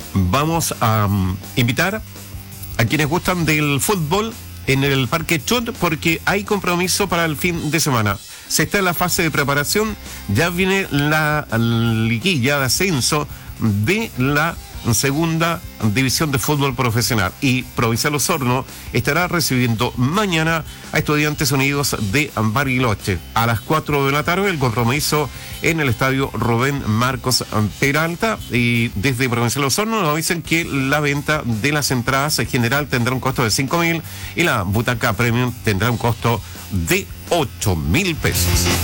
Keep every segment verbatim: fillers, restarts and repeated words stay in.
vamos a um, invitar a quienes gustan del fútbol en el Parque Chut, porque hay compromiso para el fin de semana. Se está en la fase de preparación, ya viene la liguilla de ascenso de la segunda división de fútbol profesional, y Provincial Osorno estará recibiendo mañana a Estudiantes Unidos de Bariloche a las cuatro de la tarde. El compromiso en el estadio Rubén Marcos Peralta, y desde Provincial Osorno nos dicen que la venta de las entradas en general tendrá un costo de cinco mil y la butaca premium tendrá un costo de ocho mil pesos.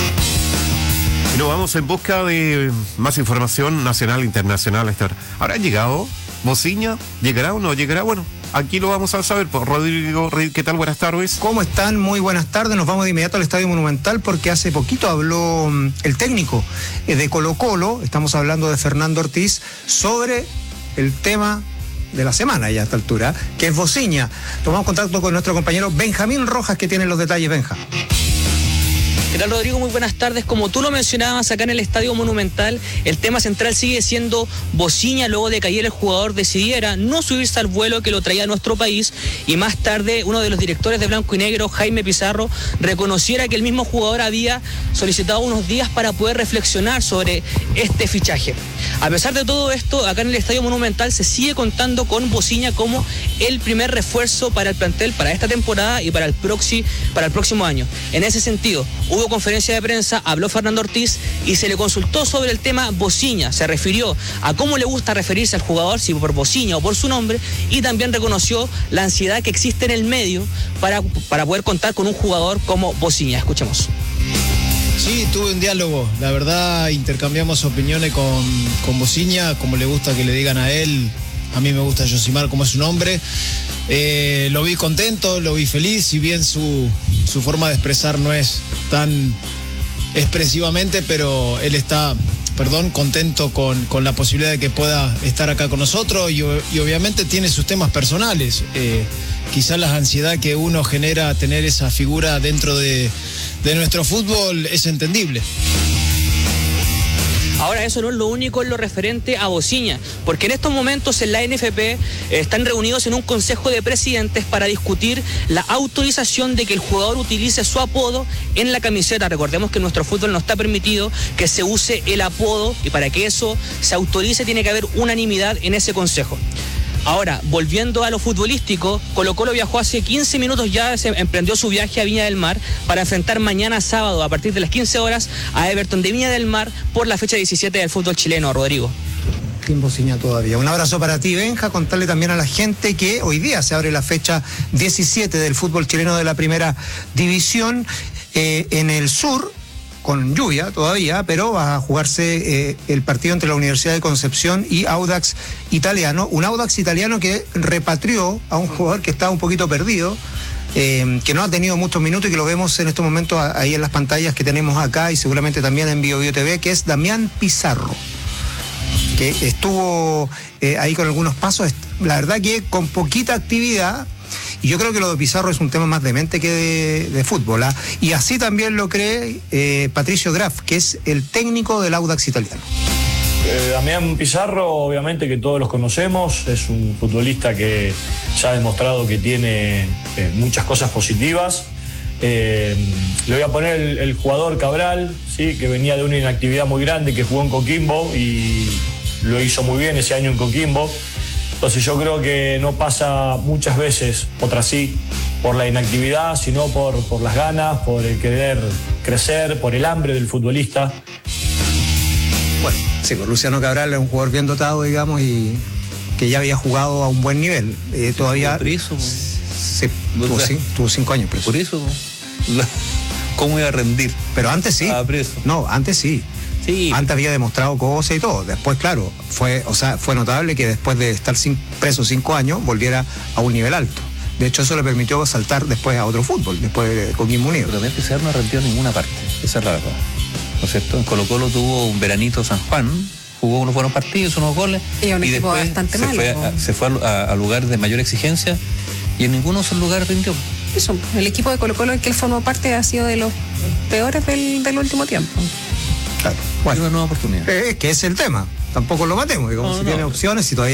Y nos vamos en busca de más información nacional e internacional. ¿Habrá llegado Bociña? ¿Llegará o no llegará? Bueno, aquí lo vamos a saber. Por Rodrigo, ¿qué tal? Buenas tardes. ¿Cómo están? Muy buenas tardes. Nos vamos de inmediato al Estadio Monumental porque hace poquito habló el técnico de Colo-Colo, estamos hablando de Fernando Ortiz, sobre el tema de la semana ya a esta altura, que es Bociña. Tomamos contacto con nuestro compañero Benjamín Rojas, que tiene los detalles. Benja. ¿Qué tal, Rodrigo? Muy buenas tardes. Como tú lo mencionabas acá en el Estadio Monumental, el tema central sigue siendo Bociña, luego de que ayer el jugador decidiera no subirse al vuelo que lo traía a nuestro país, y más tarde uno de los directores de Blanco y Negro, Jaime Pizarro, reconociera que el mismo jugador había solicitado unos días para poder reflexionar sobre este fichaje. A pesar de todo esto, acá en el Estadio Monumental se sigue contando con Bociña como el primer refuerzo para el plantel para esta temporada y para el, proxi, para el próximo año. En ese sentido, hubo conferencia de prensa, habló Fernando Ortiz y se le consultó sobre el tema Bociña. Se refirió a cómo le gusta referirse al jugador, si por Bociña o por su nombre, y también reconoció la ansiedad que existe en el medio para, para poder contar con un jugador como Bociña. Escuchemos. Sí, tuve un diálogo, la verdad intercambiamos opiniones con, con Bociña, como le gusta que le digan a él. A mí me gusta Yosimar como es su nombre. Eh, lo vi contento, lo vi feliz, si bien su, su forma de expresar no es tan expresivamente, pero él está, perdón, contento con, con la posibilidad de que pueda estar acá con nosotros, y, y obviamente tiene sus temas personales. Eh, quizás la ansiedad que uno genera a tener esa figura dentro de, de nuestro fútbol es entendible. Ahora, eso no es lo único en lo referente a Bociña, porque en estos momentos en la N F P eh, están reunidos en un consejo de presidentes para discutir la autorización de que el jugador utilice su apodo en la camiseta. Recordemos que en nuestro fútbol no está permitido que se use el apodo, y para que eso se autorice tiene que haber unanimidad en ese consejo. Ahora, volviendo a lo futbolístico, Colo-Colo viajó hace quince minutos ya, se emprendió su viaje a Viña del Mar para enfrentar mañana sábado a partir de las quince horas a Everton de Viña del Mar por la fecha diecisiete del fútbol chileno. Rodrigo. Sin Bociña todavía. Un abrazo para ti, Benja. Contarle también a la gente que hoy día se abre la fecha diecisiete del fútbol chileno de la primera división eh, en el sur, con lluvia todavía, pero va a jugarse eh, el partido entre la Universidad de Concepción y Audax Italiano, un Audax Italiano que repatrió a un jugador que estaba un poquito perdido, eh, que no ha tenido muchos minutos y que lo vemos en estos momentos ahí en las pantallas que tenemos acá y seguramente también en Bio Bio T V, que es Damián Pizarro, que estuvo eh, ahí con algunos pasos, la verdad que con poquita actividad. Y yo creo que lo de Pizarro es un tema más de mente que de, de fútbol, ¿eh? Y así también lo cree eh, Patricio Graf, que es el técnico del Audax Italiano. Eh, Damián Pizarro, obviamente que todos los conocemos, es un futbolista que ya ha demostrado que tiene eh, muchas cosas positivas. Eh, le voy a poner el, el jugador Cabral, ¿sí? Que venía de una inactividad muy grande, que jugó en Coquimbo y lo hizo muy bien ese año en Coquimbo. Entonces yo creo que no pasa muchas veces, otras sí, por la inactividad, sino por, por las ganas, por el querer crecer, por el hambre del futbolista. Bueno, sí, pues Luciano Cabral es un jugador bien dotado, digamos, y que ya había jugado a un buen nivel. Eh, todavía... Por eso, sí, tuvo, sí, tuvo cinco años preso. Por eso, ¿cómo iba a rendir? Pero antes sí. Ah, preso. No, antes sí. Sí. Antes había demostrado cosas y todo. Después, claro, fue, o sea, fue notable que después de estar sin, preso cinco años, volviera a un nivel alto. De hecho, eso le permitió saltar después a otro fútbol, después de Coquimbo Unido. Pero también Pizarro no rendió en ninguna parte, esa es la verdad. ¿No es cierto? En Colo-Colo tuvo un veranito San Juan, jugó unos buenos partidos, unos goles, y, un y después bastante se, malo, fue a, se fue a, a lugares de mayor exigencia y en ninguno de esos lugares rindió. Eso, el equipo de Colo-Colo en que él formó parte ha sido de los peores del, del último tiempo. Claro. Bueno, una nueva oportunidad. Es eh, que es el tema. Tampoco lo matemos, digamos, no, si no. tiene opciones y todavía